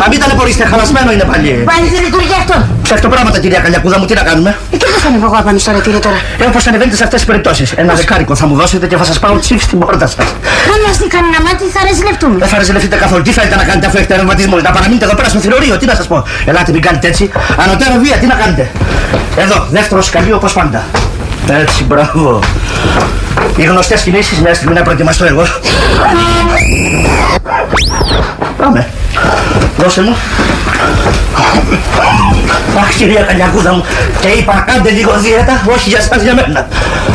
Να μην ταλαιπωρήσετε, χαλασμένο είναι πάλι. Πάλι δεν λειτουργεί αυτό. Ψεύτο πράγματα, κυρία Καλιακούδα μου, τι να κάνουμε. Και πώς θα ανεβώ εγώ απάνω στο ρετήρι τώρα. Όπως ανεβαίνετε σε αυτές τις περιπτώσεις. Ένα δεκάρικο θα μου δώσετε και θα σας πάω τσιφ στην πόρτα σας. Αν μας δει κανένα μάτι θα ρεζιλευτούμε. Δεν θα ρεζιλευτείτε καθόλου. Τι θέλετε να κάνετε αφού έχετε ρευματισμό? Να παραμείνετε εδώ πέρα στο θηρορείο, τι να σας πω. Ελάτε, μην κάνετε έτσι. Ανωτέρω βία, τι να κάνετε. Εδώ, δεύτερο σκαλί όπως πάντα. Έτσι, μπράβο. Οι γνωστές κινήσεις, μια στιγμή να προετοιμαστώ εγώ. Πάμε. Δώσε μου. Αχ, κυρία Καλιακούδα μου. Και είπα, κάντε λίγο δίαιτα, όχι για σας, για μένα.